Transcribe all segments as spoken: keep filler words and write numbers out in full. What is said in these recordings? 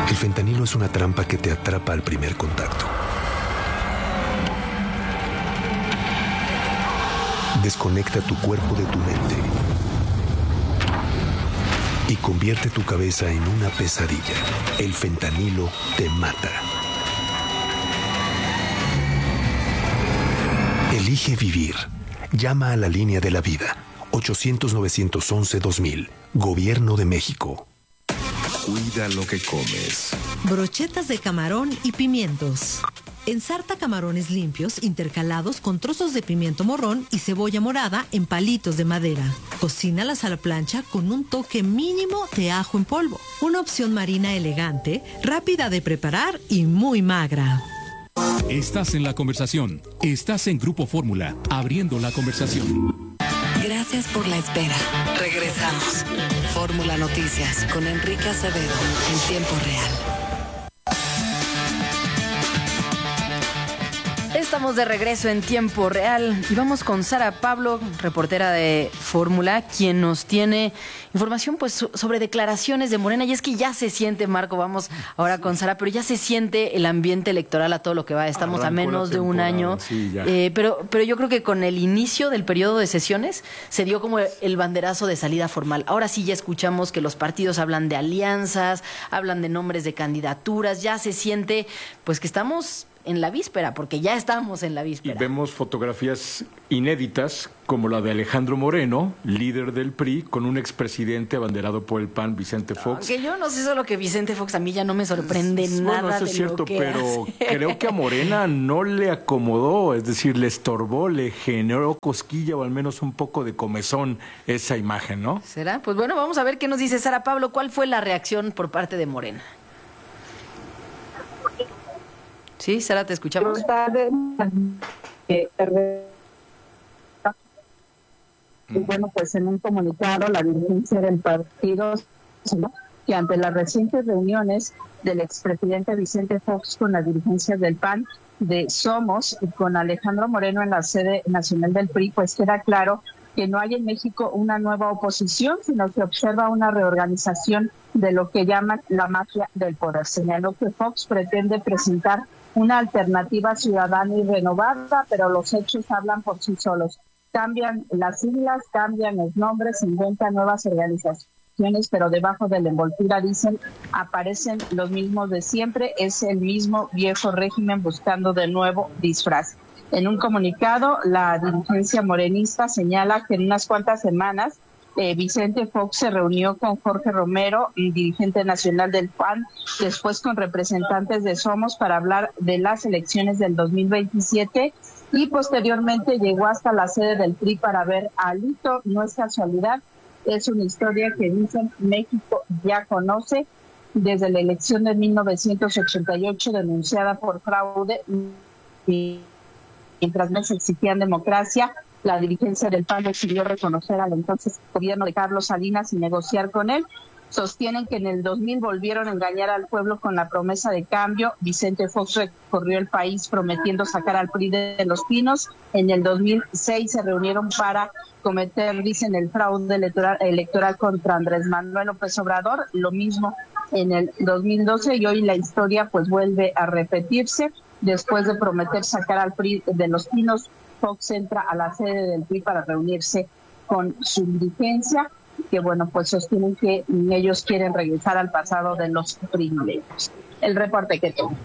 El fentanilo es una trampa que te atrapa al primer contacto. Desconecta tu cuerpo de tu mente y convierte tu cabeza en una pesadilla. El fentanilo te mata. Elige vivir. Llama a la línea de la vida. ochocientos, novecientos once, dos mil. Gobierno de México. Cuida lo que comes. Brochetas de camarón y pimientos. Ensarta camarones limpios intercalados con trozos de pimiento morrón y cebolla morada en palitos de madera. Cocínalas a la plancha con un toque mínimo de ajo en polvo. Una opción marina elegante, rápida de preparar y muy magra. Estás en la conversación. Estás en Grupo Fórmula, abriendo la conversación. Gracias por la espera. Regresamos. Fórmula Noticias con Enrique Acevedo en tiempo real. Estamos de regreso en tiempo real y vamos con Sara Pablo, reportera de Fórmula, quien nos tiene información pues sobre declaraciones de Morena. Y es que ya se siente, Marco, vamos ahora con Sara, pero ya se siente el ambiente electoral a todo lo que va. Estamos Arrancó a menos de un año, sí, eh, pero, pero yo creo que con el inicio del periodo de sesiones se dio como el banderazo de salida formal. Ahora sí ya escuchamos que los partidos hablan de alianzas, hablan de nombres de candidaturas, ya se siente pues que estamos en la víspera, porque ya estamos en la víspera. Y vemos fotografías inéditas, como la de Alejandro Moreno, líder del P R I, con un expresidente abanderado por el P A N, Vicente Fox. Aunque yo no sé solo que Vicente Fox, a mí ya no me sorprende es, nada bueno, eso de es cierto, lo que pero hace. Creo que a Morena no le acomodó, es decir, le estorbó, le generó cosquilla o al menos un poco de comezón esa imagen, ¿no? ¿Será? Pues bueno, vamos a ver qué nos dice Sara Pablo. ¿Cuál fue la reacción por parte de Morena? Sí, Sara, te escuchamos. Y bueno, pues en un comunicado, la dirigencia del partido, ¿no?, que ante las recientes reuniones del expresidente Vicente Fox con la dirigencia del P A N, de Somos y con Alejandro Moreno en la sede nacional del P R I, pues queda claro que no hay en México una nueva oposición, sino que observa una reorganización de lo que llaman la mafia del poder. Señaló que Fox pretende presentar una alternativa ciudadana y renovada, pero los hechos hablan por sí solos. Cambian las siglas, cambian los nombres, inventan nuevas organizaciones, pero debajo de la envoltura, dicen, aparecen los mismos de siempre, es el mismo viejo régimen buscando de nuevo disfraz. En un comunicado, la dirigencia morenista señala que en unas cuantas semanas Eh, Vicente Fox se reunió con Jorge Romero, dirigente nacional del P A N, después con representantes de Somos para hablar de las elecciones del dos mil veintisiete y posteriormente llegó hasta la sede del P R I para ver a Alito. No es casualidad, es una historia que dicen México ya conoce desde la elección de mil novecientos ochenta y ocho denunciada por fraude y mientras no se exigían democracia. La dirigencia del P A N decidió reconocer al entonces gobierno de Carlos Salinas y negociar con él. Sostienen que en el dos mil volvieron a engañar al pueblo con la promesa de cambio. Vicente Fox recorrió el país prometiendo sacar al P R I de Los Pinos. En el dos mil seis se reunieron para cometer, dicen, el fraude electoral, electoral contra Andrés Manuel López Obrador. Lo mismo en el dos mil doce y hoy la historia pues vuelve a repetirse. Después de prometer sacar al P R I de Los Pinos, Fox entra a la sede del P R I para reunirse con su dirigencia, que bueno, pues sostienen que ellos quieren regresar al pasado de los privilegios. El reporte que tengo.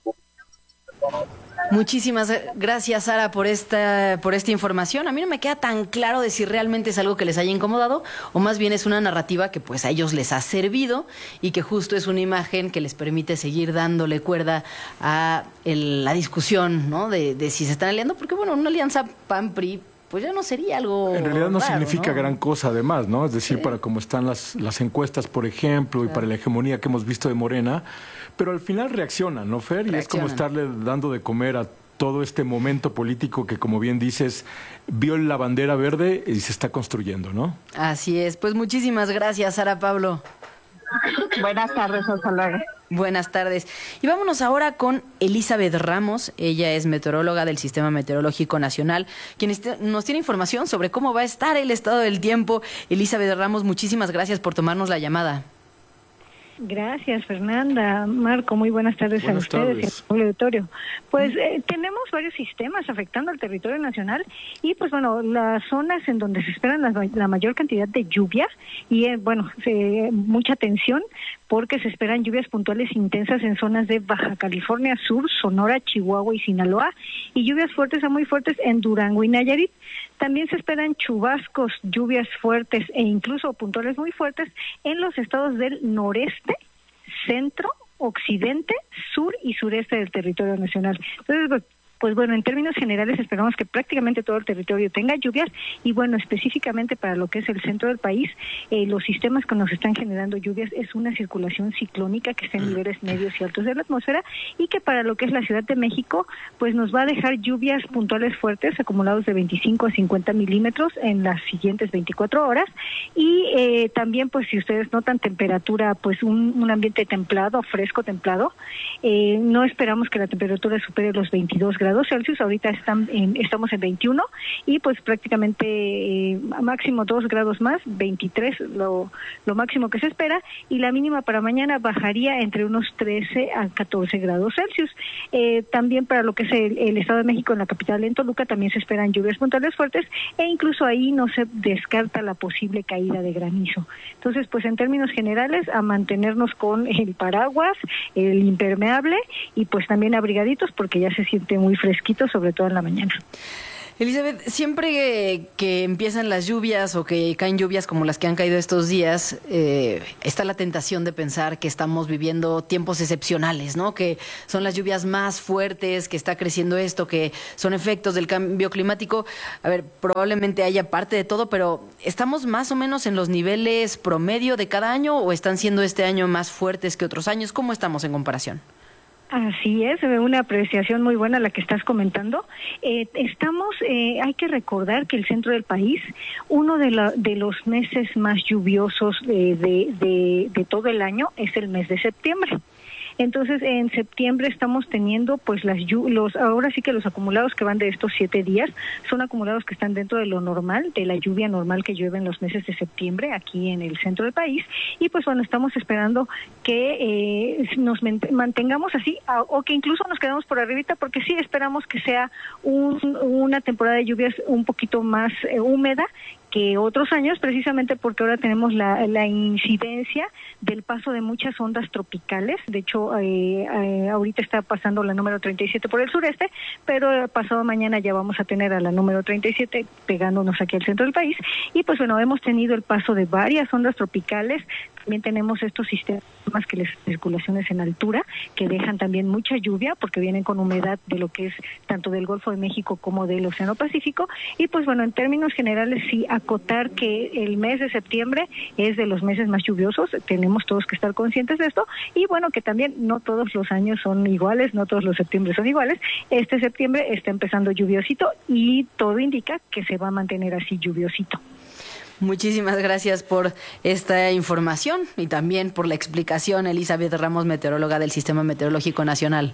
Muchísimas gracias, Sara, por esta, por esta información. A mí no me queda tan claro de si realmente es algo que les haya incomodado o más bien es una narrativa que pues a ellos les ha servido y que justo es una imagen que les permite seguir dándole cuerda a el, la discusión, ¿no? De, de si se están aliando, porque bueno, una alianza P A N P R I pues ya no sería algo en realidad no raro, significa ¿no? gran cosa además, ¿no? Es decir, sí. para cómo están las, las encuestas, por ejemplo, claro, y para la hegemonía que hemos visto de Morena, pero al final reaccionan, ¿no, Fer? Y reaccionan. Es como estarle dando de comer a todo este momento político que, como bien dices, vio la bandera verde y se está construyendo, ¿no? Así es. Pues muchísimas gracias, Sara Pablo. Buenas tardes, hasta luego. Buenas tardes. Y vámonos ahora con Elizabeth Ramos. Ella es meteoróloga del Sistema Meteorológico Nacional, quien este, nos tiene información sobre cómo va a estar el estado del tiempo. Elizabeth Ramos, muchísimas gracias por tomarnos la llamada. Gracias, Fernanda. Marco, muy buenas tardes buenas a ustedes tardes. y al auditorio. Pues eh, tenemos varios sistemas afectando al territorio nacional y pues bueno, las zonas en donde se esperan la, la mayor cantidad de lluvia y eh, bueno, se, mucha atención porque se esperan lluvias puntuales intensas en zonas de Baja California Sur, Sonora, Chihuahua y Sinaloa y lluvias fuertes a muy fuertes en Durango y Nayarit. También se esperan chubascos, lluvias fuertes e incluso puntuales muy fuertes en los estados del noreste, centro, occidente, sur y sureste del territorio nacional. Entonces, pues bueno, en términos generales esperamos que prácticamente todo el territorio tenga lluvias y bueno, específicamente para lo que es el centro del país, eh, los sistemas que nos están generando lluvias es una circulación ciclónica que está en niveles medios y altos de la atmósfera y que para lo que es la Ciudad de México, pues nos va a dejar lluvias puntuales fuertes acumulados de veinticinco a cincuenta milímetros en las siguientes veinticuatro horas y eh, también pues si ustedes notan temperatura, pues un, un ambiente templado, fresco, templado, eh, no esperamos que la temperatura supere los veintidós grados Celsius, ahorita están en, estamos en veintiuno y pues prácticamente eh, máximo dos grados más, veintitrés lo, lo máximo que se espera y la mínima para mañana bajaría entre unos trece a catorce grados Celsius. Eh, también para lo que es el, el Estado de México en la capital en Toluca también se esperan lluvias puntuales fuertes e incluso ahí no se descarta la posible caída de granizo. Entonces pues en términos generales a mantenernos con el paraguas, el impermeable y pues también abrigaditos porque ya se siente muy fresquito, sobre todo en la mañana. Elizabeth, siempre que empiezan las lluvias o que caen lluvias como las que han caído estos días, eh, está la tentación de pensar que estamos viviendo tiempos excepcionales, ¿no? Que son las lluvias más fuertes, que está creciendo esto, que son efectos del cambio climático. A ver, probablemente haya parte de todo, pero ¿estamos más o menos en los niveles promedio de cada año o están siendo este año más fuertes que otros años? ¿Cómo estamos en comparación? Así es, una apreciación muy buena la que estás comentando. Eh, estamos, eh, hay que recordar que el centro del país, uno de, la, de los meses más lluviosos de, de, de, de todo el año es el mes de septiembre. Entonces, en septiembre estamos teniendo, pues, las los ahora sí que los acumulados que van de estos siete días son acumulados que están dentro de lo normal, de la lluvia normal que llueve en los meses de septiembre aquí en el centro del país. Y, pues, bueno, estamos esperando que eh, nos mantengamos así o que incluso nos quedamos por arribita porque sí esperamos que sea un, una temporada de lluvias un poquito más eh, húmeda que otros años, precisamente porque ahora tenemos la, la incidencia del paso de muchas ondas tropicales. De hecho, eh, eh, ahorita está pasando la número treinta y siete por el sureste, pero pasado mañana ya vamos a tener a la número treinta y siete pegándonos aquí al centro del país. Y pues bueno, hemos tenido el paso de varias ondas tropicales. También tenemos estos sistemas que les circulaciones en altura, que dejan también mucha lluvia, porque vienen con humedad de lo que es tanto del Golfo de México como del Océano Pacífico. Y pues bueno, en términos generales sí acotar que el mes de septiembre es de los meses más lluviosos, tenemos todos que estar conscientes de esto, y bueno, que también no todos los años son iguales, no todos los septiembre son iguales. Este septiembre está empezando lluviosito y todo indica que se va a mantener así lluviosito. Muchísimas gracias por esta información y también por la explicación, Elizabeth Ramos, meteoróloga del Sistema Meteorológico Nacional.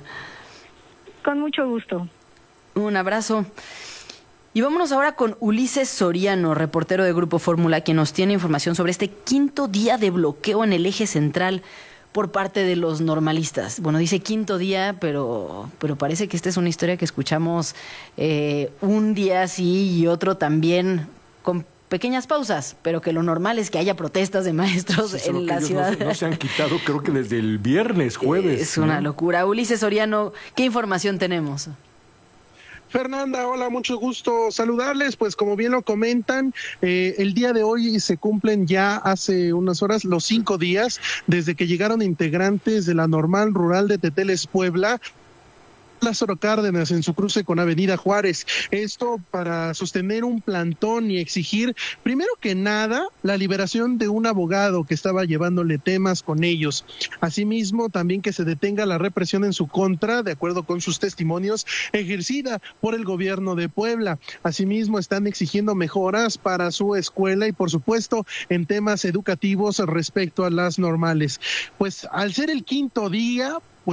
Con mucho gusto. Un abrazo. Y vámonos ahora con Ulises Soriano, reportero de Grupo Fórmula, quien nos tiene información sobre este quinto día de bloqueo en el eje central por parte de los normalistas. Bueno, dice quinto día, pero, pero parece que esta es una historia que escuchamos eh, un día sí y otro también con pequeñas pausas, pero que lo normal es que haya protestas de maestros sí, en la ciudad. No, no se han quitado, creo que desde el viernes, jueves. Es una ¿no? locura. Ulises Soriano, ¿qué información tenemos? Fernanda, hola, mucho gusto saludarles. Pues como bien lo comentan, eh, el día de hoy se cumplen ya hace unas horas los cinco días desde que llegaron integrantes de la Normal Rural de Teteles, Puebla, Lázaro Cárdenas en su cruce con Avenida Juárez. Esto para sostener un plantón y exigir, primero que nada, la liberación de un abogado que estaba llevándole temas con ellos. Asimismo, también que se detenga la represión en su contra, de acuerdo con sus testimonios, ejercida por el gobierno de Puebla. Asimismo, están exigiendo mejoras para su escuela y, por supuesto, en temas educativos respecto a las normales. Pues al ser el quinto día, pues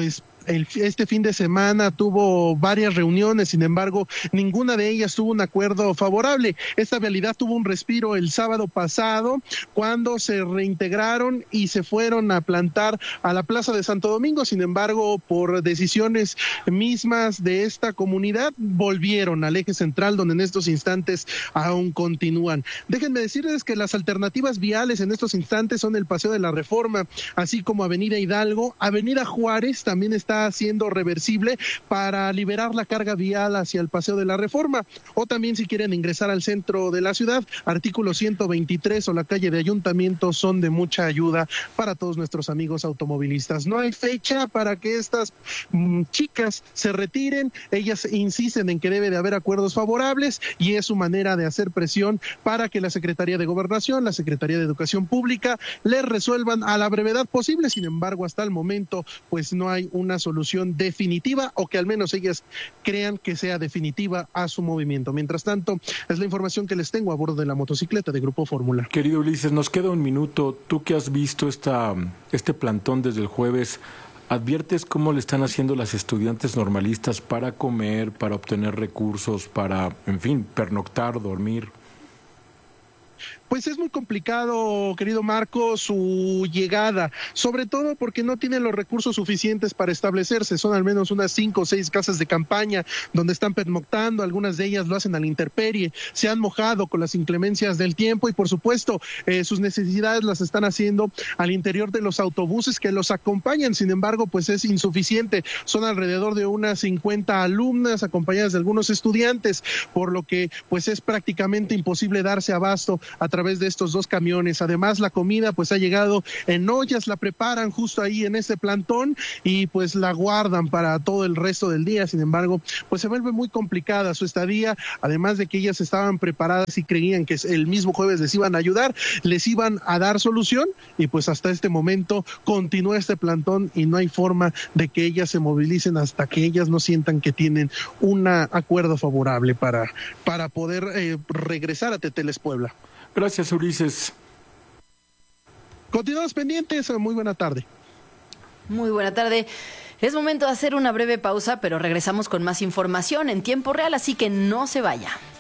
el, este fin de semana tuvo varias reuniones, sin embargo, ninguna de ellas tuvo un acuerdo favorable. Esta vialidad tuvo un respiro el sábado pasado, cuando se reintegraron y se fueron a plantar a la Plaza de Santo Domingo. Sin embargo, por decisiones mismas de esta comunidad, volvieron al eje central, donde en estos instantes aún continúan. Déjenme decirles que las alternativas viales en estos instantes son el Paseo de la Reforma, así como Avenida Hidalgo. Avenida Juárez también está siendo reversible para liberar la carga vial hacia el Paseo de la Reforma, o también si quieren ingresar al centro de la ciudad, artículo ciento veintitrés o la calle de Ayuntamiento son de mucha ayuda para todos nuestros amigos automovilistas. No hay fecha para que estas mmm, chicas se retiren. Ellas insisten en que debe de haber acuerdos favorables y es su manera de hacer presión para que la Secretaría de Gobernación, la Secretaría de Educación Pública les resuelvan a la brevedad posible. Sin embargo, hasta el momento pues no hay una solución definitiva, o que al menos ellas crean que sea definitiva a su movimiento. Mientras tanto, es la información que les tengo a bordo de la motocicleta de Grupo Fórmula. Querido Ulises, nos queda un minuto. Tú que has visto esta, este plantón desde el jueves, ¿adviertes cómo le están haciendo las estudiantes normalistas para comer, para obtener recursos, para, en fin, pernoctar, dormir? Pues es muy complicado, querido Marco, su llegada, sobre todo porque no tienen los recursos suficientes para establecerse. Son al menos unas cinco o seis casas de campaña donde están pernoctando, algunas de ellas lo hacen a la intemperie, se han mojado con las inclemencias del tiempo y por supuesto eh, sus necesidades las están haciendo al interior de los autobuses que los acompañan. Sin embargo, pues es insuficiente. Son alrededor de unas cincuenta alumnas acompañadas de algunos estudiantes, por lo que pues es prácticamente imposible darse abasto a través de estos dos camiones. Además, la comida pues ha llegado en ollas, la preparan justo ahí en ese plantón y pues la guardan para todo el resto del día. Sin embargo, pues se vuelve muy complicada su estadía, además de que ellas estaban preparadas y creían que el mismo jueves les iban a ayudar, les iban a dar solución y pues hasta este momento continúa este plantón y no hay forma de que ellas se movilicen hasta que ellas no sientan que tienen un acuerdo favorable para, para poder eh, regresar a Teteles, Puebla. Gracias, Ulises. Continuamos pendientes. Muy buena tarde. Muy buena tarde. Es momento de hacer una breve pausa, pero regresamos con más información en tiempo real, así que no se vaya.